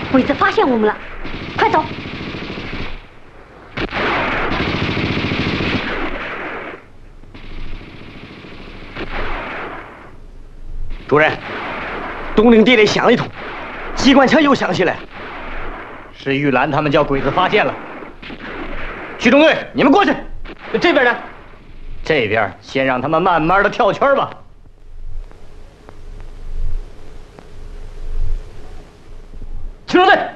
鬼子发现我们了，快走！ 主任，东陵地里响一通，机关枪又响起来， 是玉兰他们叫鬼子发现了。区中队，你们过去。这边呢？这边先让他们慢慢的跳圈吧。区中队，